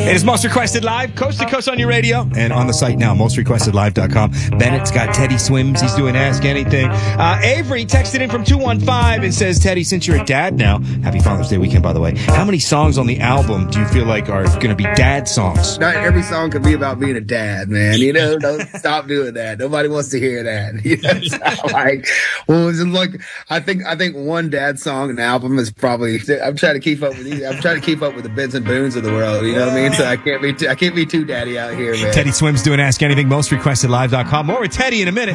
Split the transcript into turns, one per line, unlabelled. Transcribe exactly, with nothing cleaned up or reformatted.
It is Most Requested Live, coast to coast on your radio, and on the site now, most requested live dot com. Bennett's got Teddy Swims. He's doing Ask Anything. Uh, Avery texted in from two one five and says, Teddy, since you're a dad now, happy Father's Day weekend, by the way, how many songs on the album do you feel like are going to be dad songs?
Not every song could be about being a dad, man. You know, don't stop doing that. Nobody wants to hear that. You know, it's not like, well, it's like, I think, I think one dad song in the album is probably, I'm trying to keep up with these, I'm trying to keep up with the Benson Boones of the world. You know what I mean? So I can't be, too, I can't be too daddy out here, man.
Teddy Swims doing Ask Anything, most requested live dot com. More with Teddy in a minute.